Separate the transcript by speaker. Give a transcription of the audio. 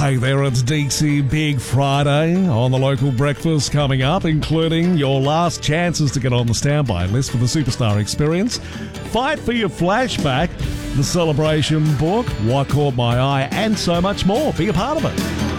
Speaker 1: Hey there, it's Dixie. Big Friday on the local breakfast coming up, including your last chances to get on the standby list for the Superstar Experience. Fight for your flashback, the celebration book, what caught my eye, and so much more. Be a part of it.